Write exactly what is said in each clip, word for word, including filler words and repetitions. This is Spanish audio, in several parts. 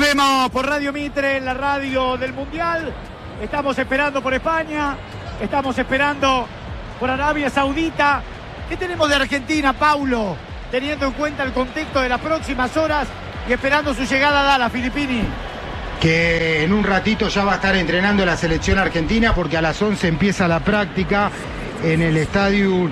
Volvemos por Radio Mitre, la radio del Mundial. Estamos esperando por España, estamos esperando por Arabia Saudita. ¿Qué tenemos de Argentina, Paulo? Teniendo en cuenta el contexto de las próximas horas y esperando su llegada a Dallas, Filippini. Que en un ratito ya va a estar entrenando la selección argentina, porque a las once empieza la práctica en el estadio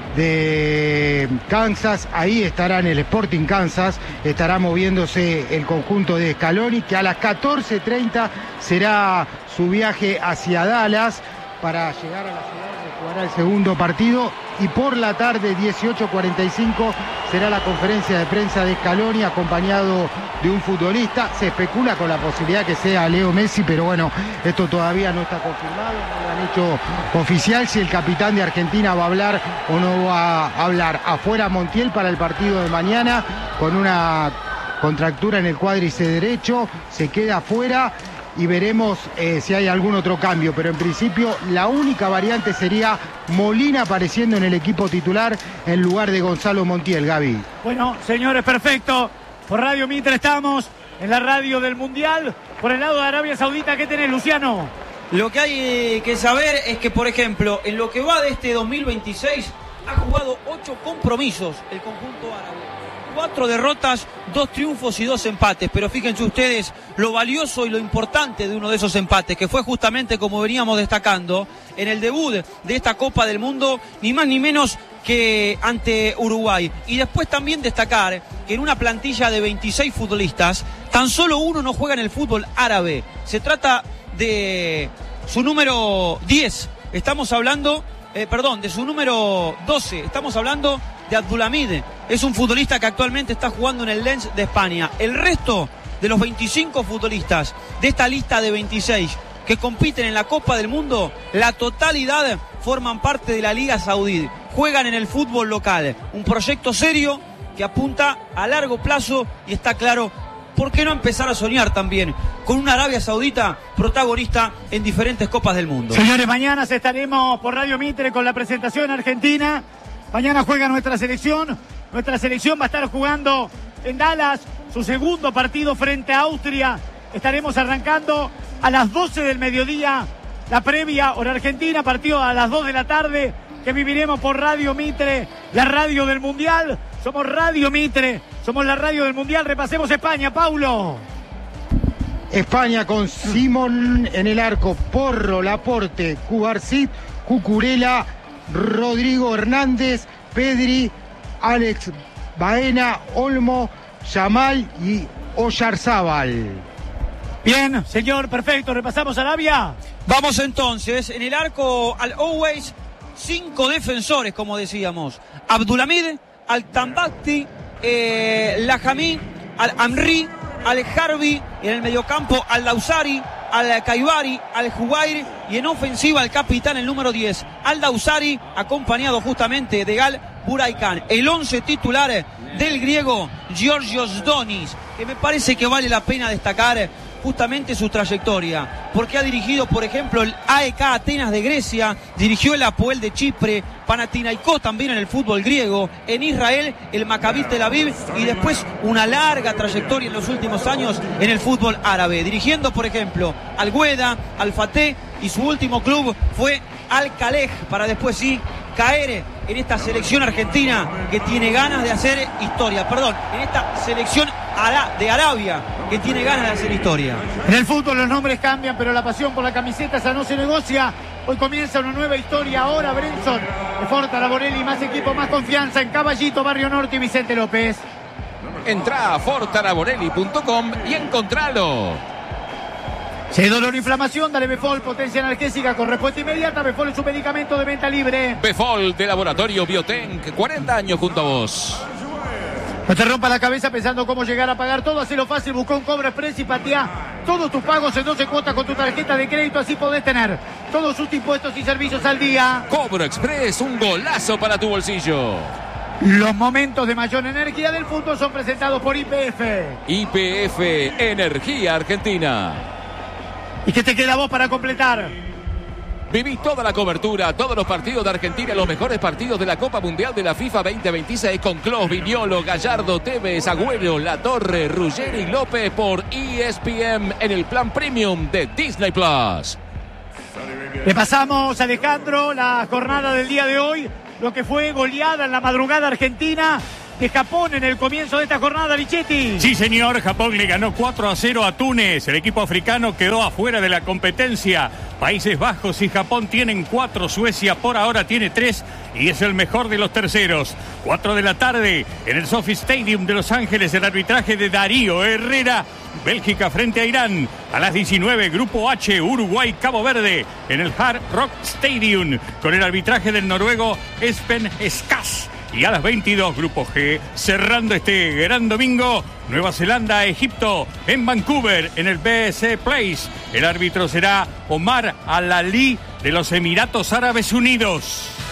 de Kansas. Ahí estará, en el Sporting Kansas, estará moviéndose el conjunto de Scaloni, que a las catorce treinta será su viaje hacia Dallas para llegar a la ciudad donde jugará el segundo partido, y por la tarde, dieciocho cuarenta y cinco, será la conferencia de prensa de Scaloni acompañado de un futbolista. Se especula con la posibilidad que sea Leo Messi, pero bueno, esto todavía no está confirmado, no lo han hecho oficial si el capitán de Argentina va a hablar o no va a hablar. Afuera Montiel para el partido de mañana con una contractura en el cuádriceps derecho, se queda afuera. Y veremos eh, si hay algún otro cambio, pero en principio la única variante sería Molina apareciendo en el equipo titular en lugar de Gonzalo Montiel, Gaby. Bueno, señores, perfecto. Por Radio Mitre estamos, en la radio del Mundial. Por el lado de Arabia Saudita, ¿qué tenés, Luciano? Lo que hay que saber es que, por ejemplo, en lo que va de este dos mil veintiséis, ha jugado ocho compromisos el conjunto árabe. Cuatro derrotas, dos triunfos y dos empates, pero fíjense ustedes lo valioso y lo importante de uno de esos empates, que fue justamente, como veníamos destacando, en el debut de esta Copa del Mundo, ni más ni menos que ante Uruguay. Y después también destacar que en una plantilla de veintiséis futbolistas, tan solo uno no juega en el fútbol árabe. Se trata de su número diez, estamos hablando, eh, perdón, de su número doce, estamos hablando de Abdulhamid. Es un futbolista que actualmente está jugando en el Lens de España. El resto de los veinticinco futbolistas de esta lista de veintiséis que compiten en la Copa del Mundo, la totalidad forman parte de la Liga Saudí. Juegan en el fútbol local. Un proyecto serio que apunta a largo plazo, y está claro, ¿por qué no empezar a soñar también con una Arabia Saudita protagonista en diferentes Copas del Mundo? Señores, mañana estaremos por Radio Mitre con la presentación argentina. Mañana juega nuestra selección. Nuestra selección va a estar jugando en Dallas su segundo partido frente a Austria. Estaremos arrancando a las doce del mediodía la previa hora argentina, partido a las dos de la tarde que viviremos por Radio Mitre, la radio del Mundial. Somos Radio Mitre, somos la radio del Mundial. Repasemos España, Paulo. España con Simón en el arco, Porro, Laporte, Cubarsí, Cucurella, Rodrigo Hernández, Pedri, Alex Baena, Olmo, Yamal y Oyarzábal. Bien, señor, perfecto. Repasamos Arabia. Vamos entonces, en el arco al Always, cinco defensores, como decíamos. Abdulhamid, Al-Tambakti, eh, Lajami, Al-Amri, Al-Harbi, en el mediocampo Al-Dausari, Al-Kaibari, Al-Jugair, y en ofensiva el capitán, el número diez, Al-Dausari, acompañado justamente de Gal Buraikan. El once titular del griego Georgios Donis, que me parece que vale la pena destacar justamente su trayectoria, porque ha dirigido, por ejemplo, el A E K Atenas de Grecia, dirigió el Apoel de Chipre, Panathinaikos también en el fútbol griego, en Israel el Maccabi Tel Aviv, y después una larga trayectoria en los últimos años en el fútbol árabe, dirigiendo, por ejemplo, al Gueda, al Fateh, y su último club fue Al Khalej, para después sí caer en esta selección argentina que tiene ganas de hacer historia, perdón, en esta selección de Arabia que tiene ganas de hacer historia. En el fútbol los nombres cambian, pero la pasión por la camiseta esa no se negocia. Hoy comienza una nueva historia. Ahora Brenson, de Forta, Laborelli, más equipo, más confianza en Caballito, Barrio Norte y Vicente López. Entrá a fortalaborelli punto com y encontralo. Si hay dolor o inflamación, dale Befol, potencia analgésica con respuesta inmediata. Befol es un medicamento de venta libre. Befol de Laboratorio Biotenc, cuarenta años junto a vos. No te rompa la cabeza pensando cómo llegar a pagar todo. Hacelo fácil, busca un Cobro Express y patea todos tus pagos en doce cuotas con tu tarjeta de crédito. Así podés tener todos sus impuestos y servicios al día. Cobro Express, un golazo para tu bolsillo. Los momentos de mayor energía del fútbol son presentados por Y P F. Y P F, Energía Argentina. ¿Y qué te queda a vos para completar? Viví toda la cobertura, todos los partidos de Argentina, los mejores partidos de la Copa Mundial de la FIFA veinte veintiséis con Klos, Viñolo, Gallardo, Tevez, Agüero, Latorre, Ruggeri y López por E S P N en el plan premium de Disney Plus. Le pasamos, Alejandro, la jornada del día de hoy, lo que fue goleada en la madrugada argentina de Japón en el comienzo de esta jornada, Lichetti. Sí, señor, Japón le ganó cuatro a cero a Túnez. El equipo africano quedó afuera de la competencia. Países Bajos y Japón tienen cuatro, Suecia por ahora tiene tres y es el mejor de los terceros. Cuatro de la tarde en el SoFi Stadium de Los Ángeles, el arbitraje de Darío Herrera. Bélgica frente a Irán. A las diecinueve, Grupo H, Uruguay, Cabo Verde, en el Hard Rock Stadium, con el arbitraje del noruego Espen Skas. Y a las veintidós, Grupo G, cerrando este gran domingo, Nueva Zelanda, Egipto, en Vancouver, en el B S Place. El árbitro será Omar Al-Ali de los Emiratos Árabes Unidos.